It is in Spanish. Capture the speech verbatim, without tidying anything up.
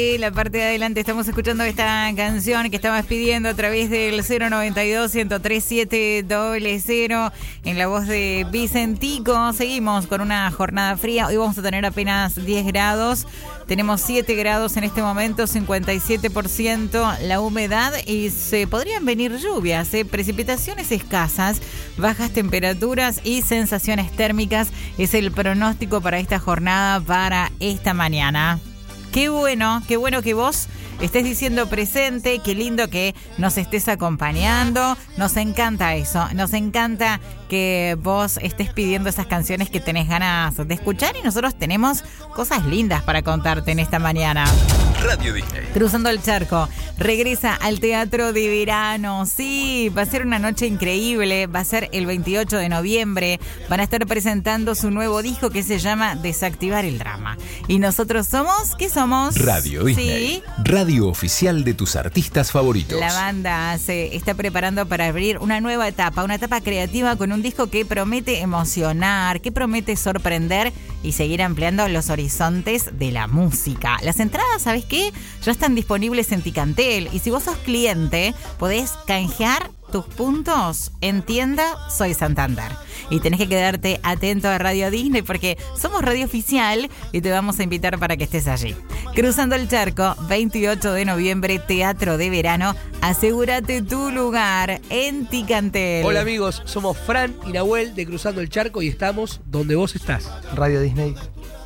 La parte de adelante estamos escuchando esta canción que estabas pidiendo a través del cero noventa y dos, ciento tres siete cero cero en la voz de Vicentico. Seguimos con una jornada fría. Hoy vamos a tener apenas diez grados. Tenemos siete grados en este momento, cincuenta y siete por ciento la humedad y se podrían venir lluvias, ¿eh? Precipitaciones escasas, bajas temperaturas y sensaciones térmicas. Es el pronóstico para esta jornada, para esta mañana. Qué bueno, qué bueno que vos estés diciendo presente, qué lindo que nos estés acompañando. Nos encanta eso, nos encanta que vos estés pidiendo esas canciones que tenés ganas de escuchar y nosotros tenemos cosas lindas para contarte en esta mañana. Radio Disney. Cruzando el charco, regresa al Teatro de Verano. Sí, va a ser una noche increíble, va a ser el veintiocho de noviembre. Van a estar presentando su nuevo disco que se llama Desactivar el Drama. Y nosotros somos, ¿qué somos? Radio Disney. Sí. Radio oficial de tus artistas favoritos. La banda se está preparando para abrir una nueva etapa, una etapa creativa con un disco que promete emocionar, que promete sorprender y seguir ampliando los horizontes de la música. Las entradas, ¿sabes qué? Ya están disponibles en Ticantel y si vos sos cliente, podés canjear tus puntos en tienda Soy Santander. Y tenés que quedarte atento a Radio Disney porque somos radio oficial y te vamos a invitar para que estés allí. Cruzando el charco, veintiocho de noviembre, Teatro de Verano. Asegúrate tu lugar en Ticantel. Hola amigos, somos Fran y Nahuel de Cruzando el Charco y estamos donde vos estás. Radio Disney.